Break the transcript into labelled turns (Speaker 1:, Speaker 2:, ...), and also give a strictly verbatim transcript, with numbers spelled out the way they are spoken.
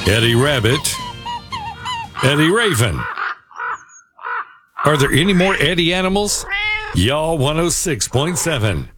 Speaker 1: Eddie Rabbit, Eddie Raven. Are there any more Eddie animals? Y'all one oh six point seven.